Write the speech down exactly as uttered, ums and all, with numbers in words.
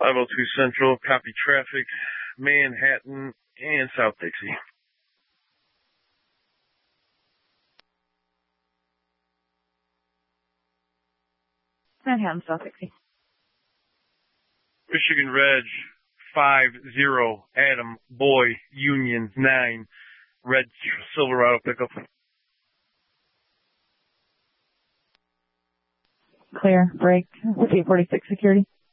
five oh two Central, copy traffic, Manhattan and South Dixie. Manhattan, South Dixie. Michigan Reg, five zero, Adam, Boy, Union, nine, Red Silverado pickup. Clear, break, fifty-eight forty-six security.